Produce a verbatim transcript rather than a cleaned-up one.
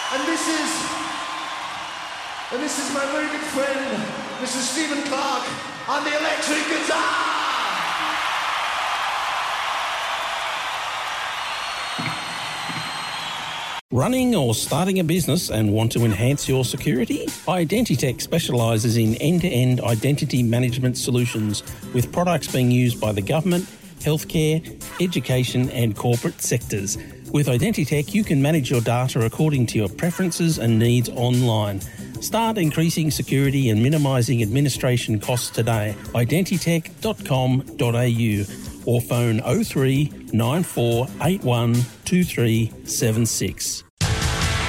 And this is, and this is my very good friend, Mister Stephen Clark, on the electric guitar! Running or starting a business and want to enhance your security? Identitech specialises in end-to-end identity management solutions with products being used by the government, healthcare, education and corporate sectors. With Identitech, you can manage your data according to your preferences and needs online. Start increasing security and minimising administration costs today. identitech dot com dot a u or phone oh three nine four eight one two three seven six.